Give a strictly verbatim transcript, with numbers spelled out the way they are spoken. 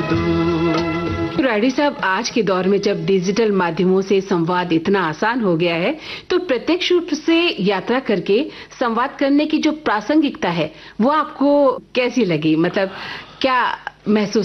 दो। रायडी साहब, आज के दौर में जब डिजिटल माध्यमों से संवाद इतना आसान हो गया है, तो प्रत्यक्ष रूप से यात्रा करके संवाद करने की जो प्रासंगिकता है वो आपको कैसी लगी? मतलब क्या महसूस